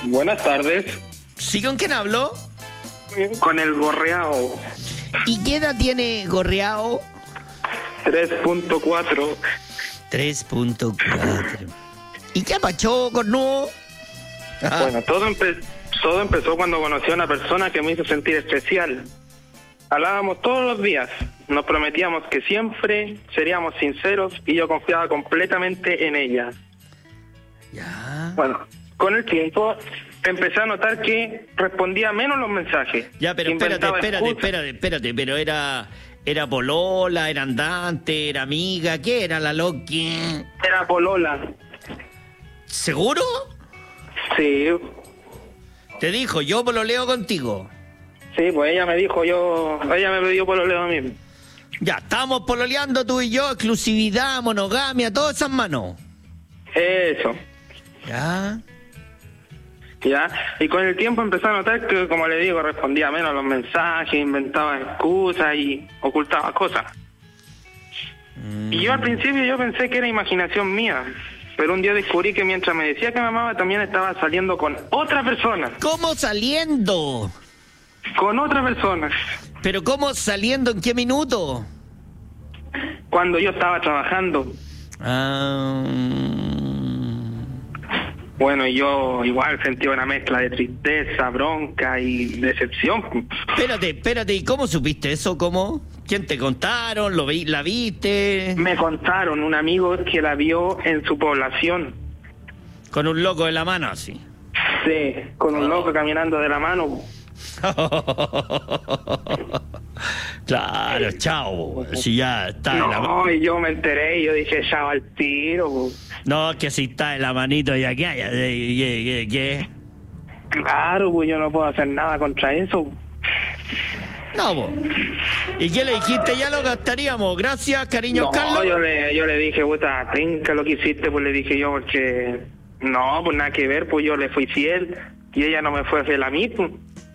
Buenas tardes. ¿Sí con quién hablo? Con el gorreado. ¿Y qué edad tiene Gorreao? 3.4. 3.4. ¿Y qué apachó, cornudo? Bueno, todo empezó cuando conocí a una persona que me hizo sentir especial. Hablábamos todos los días, nos prometíamos que siempre seríamos sinceros y yo confiaba completamente en ella. Ya. Bueno, con el tiempo empecé a notar que respondía menos los mensajes. Ya, pero Inventaba excusas. espérate, pero era polola, era andante, era amiga, ¿qué era la Loki? Era polola. ¿Seguro? Sí, Te dijo, yo pololeo contigo. sí, pues ella me pidió pololeo a mí. Ya, estamos pololeando tú y yo, exclusividad, monogamia, todas esas manos. Eso. Ya. Ya, y con el tiempo empecé a notar que, como le digo, respondía menos a los mensajes, inventaba excusas y ocultaba cosas. Y yo al principio yo pensé que era imaginación mía, pero un día descubrí que mientras me decía que me amaba también estaba saliendo con otra persona. ¿Cómo saliendo? Con otra persona. ¿Pero cómo saliendo? ¿En qué minuto? Cuando yo estaba trabajando. Bueno, y yo igual sentí una mezcla de tristeza, bronca y decepción. Espérate, ¿y cómo supiste eso? ¿Cómo? ¿Quién te contaron? ¿La viste? Me contaron un amigo que la vio en su población. Con un loco de la mano, así. Sí, con un loco caminando de la mano. Claro, chao. Si ya está en la No, y yo me enteré y yo dije, chao al tiro. No, que si está en la manito ya que haya. ¿Qué? Claro, pues yo no puedo hacer nada contra eso. No, po. ¿Y qué le dijiste? Ya lo gastaríamos. Gracias, cariño, No, Carlos. yo le dije, puta, trinca lo que hiciste, pues le dije yo, porque no, pues nada que ver, pues yo le fui fiel y ella no me fue fiel a mí, pues.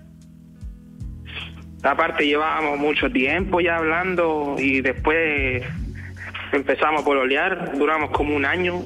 Aparte llevábamos mucho tiempo ya hablando y después empezamos a pololear, duramos como un año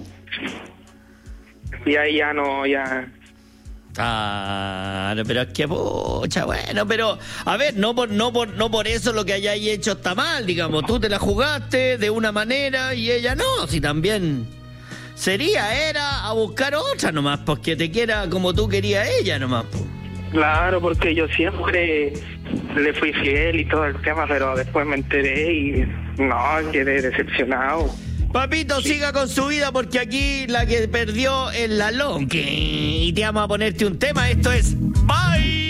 y ahí ya no, ya... Claro, pero es que pucha, bueno, pero a ver, no por eso lo que hayáis hecho está mal, digamos, tú te la jugaste de una manera y ella no, si también era a buscar otra nomás, porque te quiera como tú querías ella nomás, pues. Claro, porque yo siempre le fui fiel y todo el tema, pero después me enteré y no, quedé decepcionado. Papito, siga con su vida porque aquí la que perdió es la Loki. Y te vamos a ponerte un tema, esto es Bye.